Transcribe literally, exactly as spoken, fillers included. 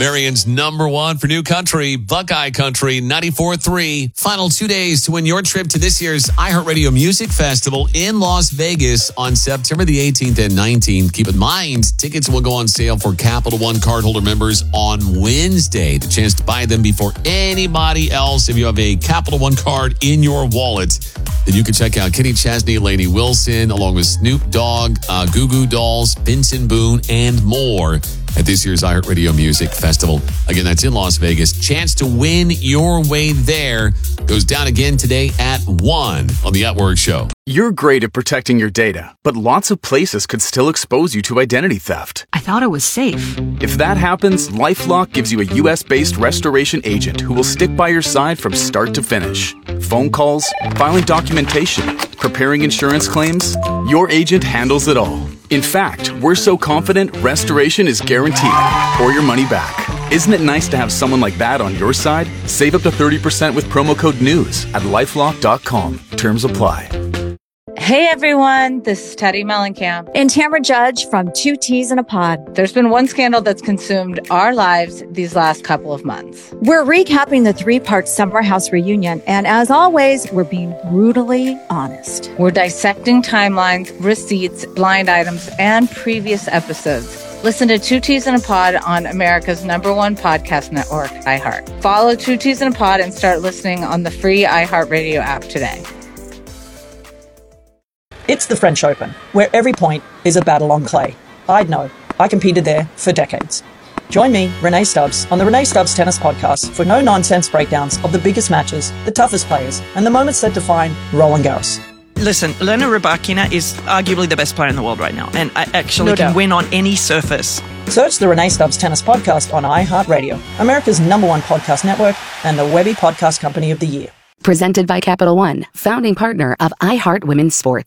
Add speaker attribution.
Speaker 1: Marion's number one for new country, Buckeye Country, ninety-four point three. Final two days to win your trip to this year's iHeartRadio Music Festival in Las Vegas on September the eighteenth and nineteenth. Keep in mind, tickets will go on sale for Capital One cardholder members on Wednesday. The chance to buy them before anybody else. If you have a Capital One card in your wallet, then you can check out Kenny Chesney, Lainey Wilson, along with Snoop Dogg, uh, Goo Goo Dolls, Benson Boone, and more at this year's iHeartRadio Music Festival. Again, that's in Las Vegas. Chance to win your way there goes down again today at one on the At Work Show.
Speaker 2: You're great at protecting your data, but lots of places could still expose you to identity theft.
Speaker 3: I thought it was safe.
Speaker 2: If that happens, LifeLock gives you a U S-based restoration agent who will stick by your side from start to finish. Phone calls, filing documentation, preparing insurance claims, your agent handles it all. In fact, we're so confident restoration is guaranteed or your money back. Isn't it nice to have someone like that on your side? Save up to thirty percent with promo code NEWS at lifelock dot com. Terms apply.
Speaker 4: Hey everyone, this is Teddy Mellencamp
Speaker 5: and Tamara Judge from Two Teas in a Pod.
Speaker 4: There's been one scandal that's consumed our lives these last couple of months.
Speaker 5: We're recapping the three-part Summer House reunion, and as always, we're being brutally honest.
Speaker 4: We're dissecting timelines, receipts, blind items, and previous episodes. Listen to Two Teas in a Pod on America's number one podcast network, iHeart. Follow Two Teas in a Pod and start listening on the free iHeartRadio app today.
Speaker 6: It's the French Open, where every point is a battle on clay. I'd know. I competed there for decades. Join me, Renee Stubbs, on the Renee Stubbs Tennis Podcast for no-nonsense breakdowns of the biggest matches, the toughest players, and the moments that define Roland Garros.
Speaker 7: Listen, Elena Rybakina is arguably the best player in the world right now, and I actually
Speaker 6: No
Speaker 7: can
Speaker 6: doubt.
Speaker 7: win on any surface.
Speaker 6: Search the Renee Stubbs Tennis Podcast on iHeartRadio, America's number one podcast network, and the Webby Podcast Company of the Year.
Speaker 8: Presented by Capital One, founding partner of iHeart Women's Sport.